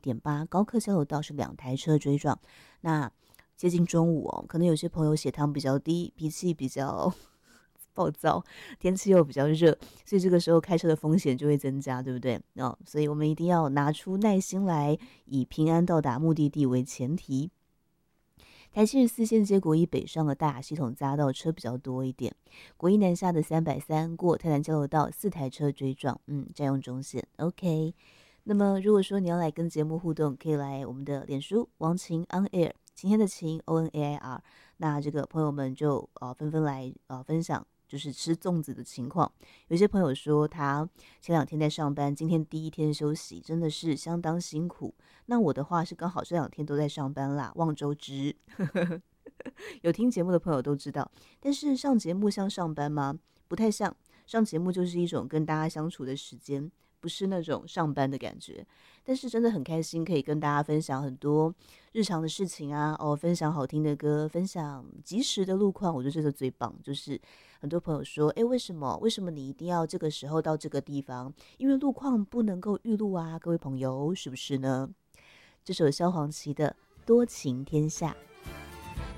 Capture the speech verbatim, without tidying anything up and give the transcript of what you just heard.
点八高客交流道是两台车追撞。那接近中午哦，可能有些朋友血糖比较低，脾气比较暴躁，天气又比较热，所以这个时候开车的风险就会增加，对不对？哦，所以我们一定要拿出耐心来，以平安到达目的地为前提。台七十四线接国一北上的大雅系统匝道车比较多一点，国一南下的三百三过台南交流道四台车追撞，嗯，占用中线 ，OK。那么如果说你要来跟节目互动，可以来我们的脸书王晴 on air， 晴天的晴 O N A I R， 那这个朋友们就呃纷纷来呃分享。就是吃粽子的情况，有些朋友说他前两天在上班，今天第一天休息，真的是相当辛苦。那我的话是刚好这两天都在上班啦，望周知。有听节目的朋友都知道，但是上节目像上班吗？不太像，上节目就是一种跟大家相处的时间，不是那种上班的感觉。但是真的很开心，可以跟大家分享很多日常的事情啊，哦，分享好听的歌，分享及时的路况，我觉得这是最棒。就是很多朋友说，哎，为什么？为什么你一定要这个时候到这个地方？因为路况不能够预录啊，各位朋友，是不是呢？这首萧煌奇的《多情天下》。